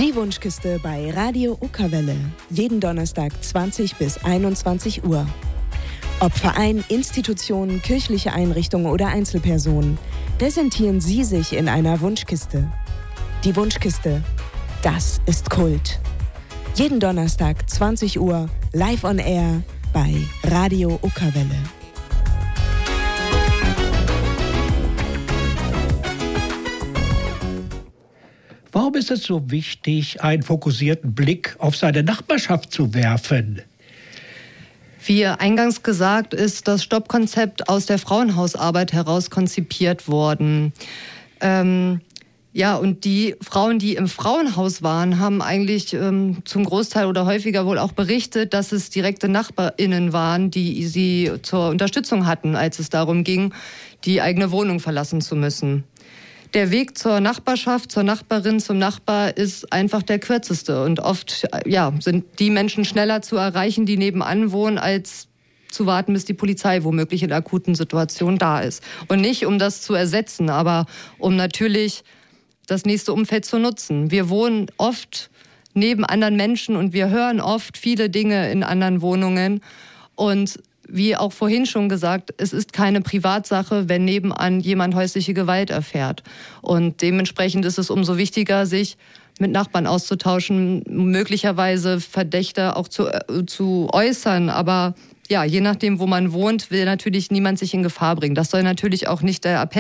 Die Wunschkiste bei Radio Okerwelle. Jeden Donnerstag 20 bis 21 Uhr. Ob Verein, Institutionen, kirchliche Einrichtungen oder Einzelpersonen, präsentieren Sie sich in einer Wunschkiste. Die Wunschkiste, das ist Kult. Jeden Donnerstag 20 Uhr live on air bei Radio Okerwelle. Warum ist es so wichtig, einen fokussierten Blick auf seine Nachbarschaft zu werfen? Wie eingangs gesagt, ist das Stoppkonzept aus der Frauenhausarbeit heraus konzipiert worden. Und die Frauen, die im Frauenhaus waren, haben eigentlich zum Großteil oder häufiger wohl auch berichtet, dass es direkte NachbarInnen waren, die sie zur Unterstützung hatten, als es darum ging, die eigene Wohnung verlassen zu müssen. Der Weg zur Nachbarschaft, zur Nachbarin, zum Nachbar ist einfach der kürzeste. Und oft sind die Menschen schneller zu erreichen, die nebenan wohnen, als zu warten, bis die Polizei womöglich in akuten Situationen da ist. Und nicht, um das zu ersetzen, aber um natürlich das nächste Umfeld zu nutzen. Wir wohnen oft neben anderen Menschen und wir hören oft viele Dinge in anderen Wohnungen. Und wie auch vorhin schon gesagt, es ist keine Privatsache, wenn nebenan jemand häusliche Gewalt erfährt. Und dementsprechend ist es umso wichtiger, sich mit Nachbarn auszutauschen, möglicherweise Verdächter auch zu äußern. Aber ja, je nachdem, wo man wohnt, will natürlich niemand sich in Gefahr bringen. Das soll natürlich auch nicht der Appell